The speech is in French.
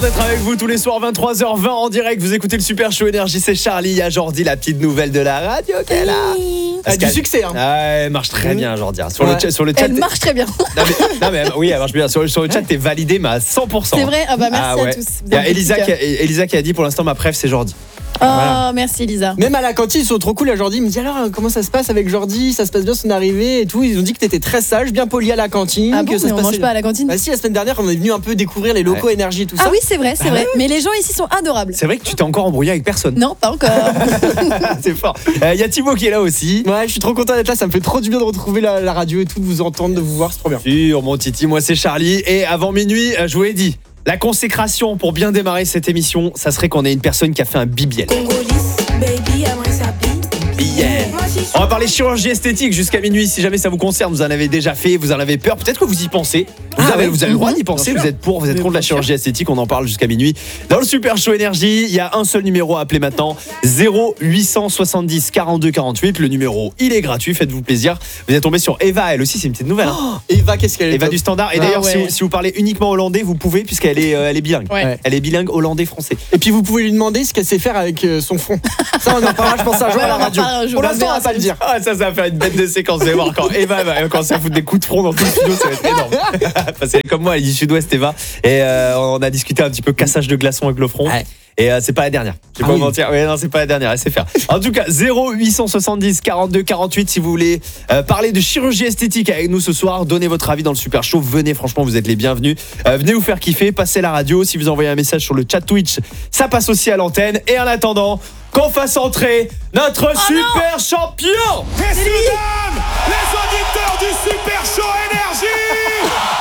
D'être avec vous tous les soirs 23h20 en direct, vous écoutez le Super Show Énergie, c'est Charlie, il y a Jordi, la petite nouvelle de la radio qu'elle a. Du succès hein. Elle marche très bien Jordi. Sur le chat, Elle marche très bien. Non mais oui, elle marche bien. Sur le chat, t'es validé mais à 100%. C'est vrai. Ah bah merci à tous. Il y a Elisa qui a dit pour l'instant ma préf c'est Jordi. Oh merci Elisa. Même à la cantine ils sont trop cool. La Jordi il me dit alors comment ça se passe avec Jordi, ça se passe bien son arrivée et tout. Ils ont dit que t'étais très sage, bien poli à la cantine. Ah bon, que ça mais se on passait... mange pas à la cantine. Bah si, la semaine dernière on est venu un peu découvrir les locaux énergie et tout ça. Ah oui c'est vrai. Mais les gens ici sont adorables. C'est vrai que tu t'es encore embrouillé avec personne. Non pas encore. C'est fort. Il y a Thibaut qui est là aussi. Ouais, je suis trop content d'être là, ça me fait trop du bien de retrouver la radio et tout, de vous entendre, de vous voir, c'est trop bien. Sur mon Titi, moi c'est Charlie et avant minuit, je vous l'ai dit, la consécration pour bien démarrer cette émission, ça serait qu'on ait une personne qui a fait un bibiel. On va parler chirurgie esthétique jusqu'à minuit. Si jamais ça vous concerne, vous en avez déjà fait, vous en avez peur, peut-être que vous y pensez. Vous avez le droit d'y penser, vous êtes contre la chirurgie esthétique, on en parle jusqu'à minuit. Dans le Super Show Énergie, il y a un seul numéro à appeler maintenant, 0870 42 48. Le numéro, il est gratuit, faites-vous plaisir. Vous êtes tombé sur Eva, elle aussi, c'est une petite nouvelle. Eva, qu'est-ce qu'elle est Eva top. du Standard. Et d'ailleurs, si vous parlez uniquement hollandais, vous pouvez, puisqu'elle est bilingue. Ouais. Elle est bilingue hollandais-français. Et puis vous pouvez lui demander ce qu'elle sait faire avec son front. Ça on en parlera, je pense un jour à la radio. Pour l'instant on va pas le dire. Ah, ça va faire une bête de séquence. Vous allez voir quand Eva va commencer à foutre des coups de front dans tout le studio, ça va être énorme. Parce qu'elle est comme moi, elle est du sud-ouest, Eva. Et on a discuté un petit peu cassage de glaçons avec le front. Ouais. Et c'est pas la dernière. Je vais pas vous mentir. Ouais, non, c'est pas la dernière. Elle sait faire. En tout cas, 0870 42 48. Si vous voulez parler de chirurgie esthétique avec nous ce soir, donnez votre avis dans le Super Show. Venez, franchement, vous êtes les bienvenus. Venez vous faire kiffer. Passez la radio. Si vous envoyez un message sur le chat Twitch, ça passe aussi à l'antenne. Et en attendant, qu'on fasse entrer notre super champion. Messieurs, dames, les auditeurs du Super Show Énergie,